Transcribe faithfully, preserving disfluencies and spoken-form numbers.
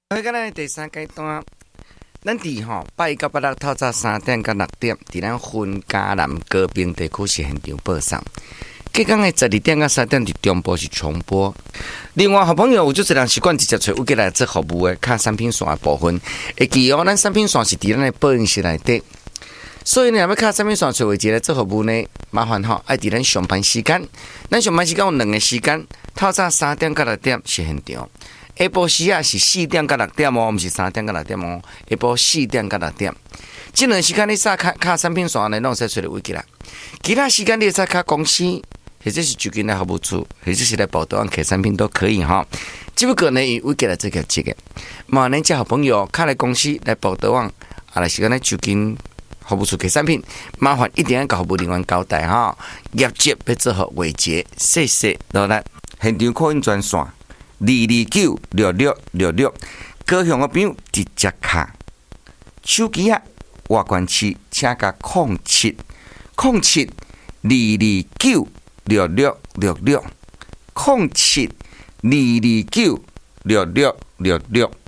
迄个咱第三阶段，咱伫吼八一到八六透早三点到六点，伫咱分嘉南高屏地区是现场播送。隔天的十二点到三点伫中部是重播。另外，好朋友有就是人习惯直接找有过来做服务的卡产品线的部分，会记哦，咱产品线是伫咱的播音室内底。所以呢，要卡产品线找位置来做服务呢，麻烦吼爱伫咱上班时间。咱上班时间有两个时间，透早三点到六点是现场。下晡时啊是四点到六点哦，毋是三点到六点哦。下晡四点到六点，这两时间你撒卡卡产品线呢，拢使找到位置啦。其他时间你使卡公司，或者是就近来服务处，或者是来报道客产品都可以哈。只不过呢，以位置来做个这个，嘛，恁这好朋友卡来公司来报道网，啊来时间来就近服务处客产品，麻烦一定要甲服务人员交代哈。业绩要做好维持，谢谢老咱现场扩音专线。二二九六六六六，高雄的朋友直接卡手机啊，外关区请加空七空七二二九六六六六空七二二九六六六六。